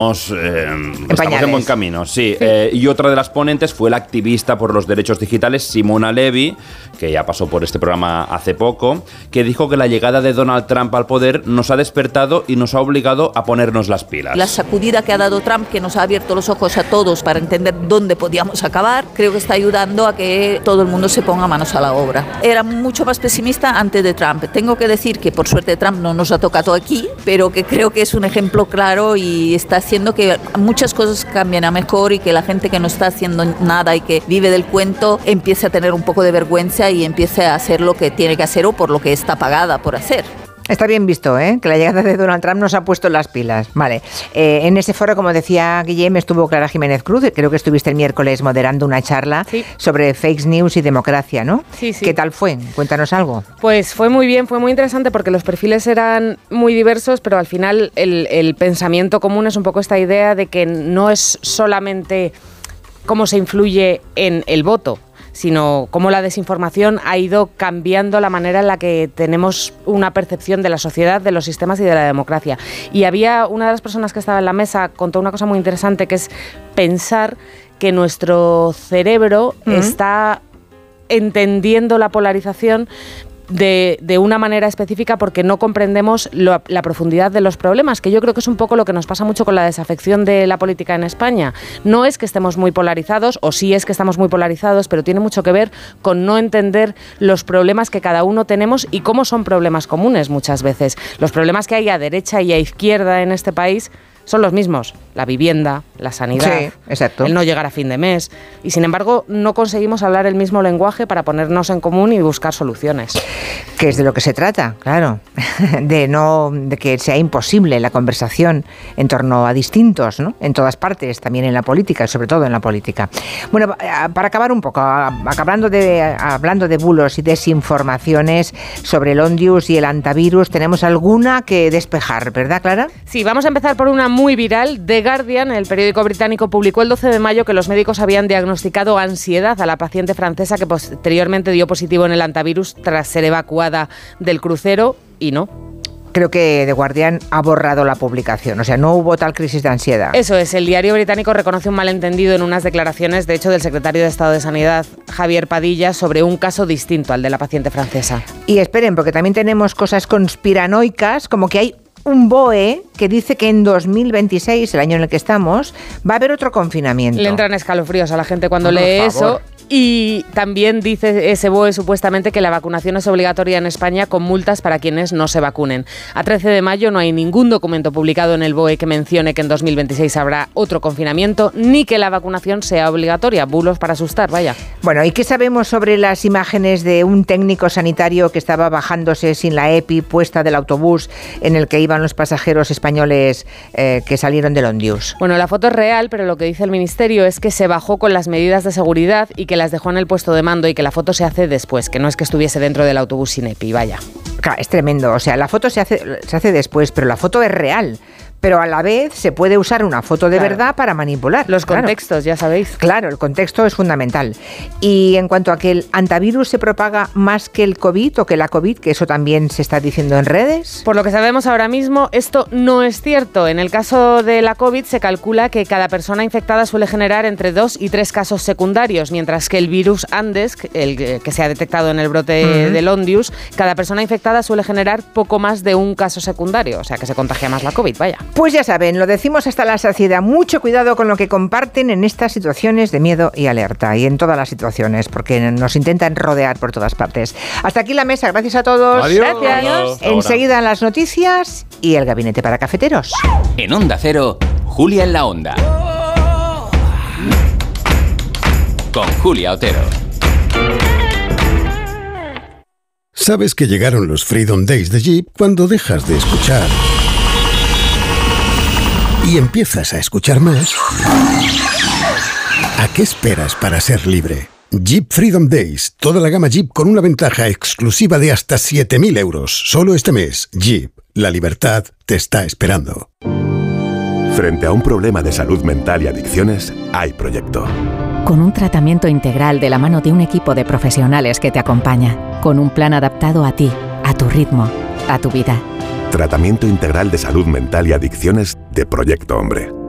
estamos en buen camino, sí. Y otra de las ponentes fue la activista por los derechos digitales Simona Levy, que ya pasó por este programa hace poco, que dijo que la llegada de Donald Trump al poder nos ha despertado y nos ha obligado a ponernos las pilas. La sacudida que ha dado Trump, que nos ha abierto los ojos a todos para entender dónde podíamos acabar, creo que está ayudando a que todo el mundo se ponga manos a la obra. Era mucho más pesimista antes de Trump. Tengo que decir que por suerte Trump no nos ha tocado aquí, pero que creo que es un ejemplo claro y está haciendo que muchas cosas cambien a mejor y que la gente que no está haciendo nada y que vive del cuento empiece a tener un poco de vergüenza y empiece a hacer lo que tiene que hacer o por lo que está pagada por hacer. Está bien visto, que la llegada de Donald Trump nos ha puesto las pilas. Vale. En ese foro, como decía Guillem, estuvo Clara Jiménez Cruz. Creo que estuviste el miércoles moderando una charla sobre fake news y democracia, ¿no? Sí. ¿Qué tal fue? Cuéntanos algo. Pues fue muy bien, fue muy interesante porque los perfiles eran muy diversos, pero al final el pensamiento común es un poco esta idea de que no es solamente cómo se influye en el voto, sino cómo la desinformación ha ido cambiando la manera en la que tenemos una percepción de la sociedad, de los sistemas y de la democracia. Y había una de las personas que estaba en la mesa, contó una cosa muy interesante, que es pensar que nuestro cerebro está entendiendo la polarización de una manera específica porque no comprendemos la profundidad de los problemas, que yo creo que es un poco lo que nos pasa mucho con la desafección de la política en España. No es que estemos muy polarizados, o sí es que estamos muy polarizados, pero tiene mucho que ver con no entender los problemas que cada uno tenemos y cómo son problemas comunes muchas veces. Los problemas que hay a derecha y a izquierda en este país son los mismos: la vivienda, la sanidad, el no llegar a fin de mes, y sin embargo no conseguimos hablar el mismo lenguaje para ponernos en común y buscar soluciones. Que es de lo que se trata, claro, de que sea imposible la conversación en torno a distintos, ¿no? En todas partes, también en la política, sobre todo en la política. Bueno, para acabar un poco, hablando de bulos y desinformaciones sobre el Ondius y el antivirus, tenemos alguna que despejar, ¿verdad, Clara? Sí, vamos a empezar por una muy viral. The Guardian, el periódico británico, publicó el 12 de mayo que los médicos habían diagnosticado ansiedad a la paciente francesa que posteriormente dio positivo en el antivirus tras ser evacuada del crucero, y no. Creo que The Guardian ha borrado la publicación, o sea, no hubo tal crisis de ansiedad. Eso es, el diario británico reconoce un malentendido en unas declaraciones, de hecho, del secretario de Estado de Sanidad, Javier Padilla, sobre un caso distinto al de la paciente francesa. Y esperen, porque también tenemos cosas conspiranoicas, como que hay un BOE que dice que en 2026, el año en el que estamos, va a haber otro confinamiento. Le entran escalofríos a la gente cuando lee eso. Y también dice ese BOE supuestamente que la vacunación es obligatoria en España, con multas para quienes no se vacunen. A 13 de mayo no hay ningún documento publicado en el BOE que mencione que en 2026 habrá otro confinamiento, ni que la vacunación sea obligatoria. Bulos para asustar, vaya. Bueno, ¿y qué sabemos sobre las imágenes de un técnico sanitario que estaba bajándose sin la EPI puesta del autobús en el que iban los pasajeros españoles que salieron del Ondius? Bueno, la foto es real, pero lo que dice el Ministerio es que se bajó con las medidas de seguridad y que las dejó en el puesto de mando, y que la foto se hace después, que no es que estuviese dentro del autobús sin EPI, vaya. Claro, es tremendo, o sea, la foto se hace después, pero la foto es real. Pero a la vez se puede usar una foto de verdad para manipular. Los contextos, ya sabéis. Claro, el contexto es fundamental. Y en cuanto a que el antivirus se propaga más que el COVID o que la COVID, que eso también se está diciendo en redes. Por lo que sabemos ahora mismo, esto no es cierto. En el caso de la COVID se calcula que cada persona infectada suele generar entre 2 y 3 casos secundarios, mientras que el virus Andes, el que se ha detectado en el brote del Ondius, cada persona infectada suele generar poco más de un caso secundario, o sea que se contagia más la COVID, vaya. Pues ya saben, lo decimos hasta la saciedad. Mucho cuidado con lo que comparten en estas situaciones de miedo y alerta, y en todas las situaciones, porque nos intentan rodear por todas partes. Hasta aquí la mesa. Gracias a todos. Adiós. Gracias. Enseguida las noticias y el gabinete para cafeteros. En Onda Cero, Julia en la Onda. Con Julia Otero. Sabes que llegaron los Freedom Days de Jeep cuando dejas de escuchar y empiezas a escuchar más. ¿A qué esperas para ser libre? Jeep Freedom Days. Toda la gama Jeep con una ventaja exclusiva de hasta 7.000 euros. Solo este mes. Jeep. La libertad te está esperando. Frente a un problema de salud mental y adicciones, hay proyecto. Con un tratamiento integral de la mano de un equipo de profesionales que te acompaña. Con un plan adaptado a ti, a tu ritmo, a tu vida. Tratamiento integral de salud mental y adicciones de Proyecto Hombre.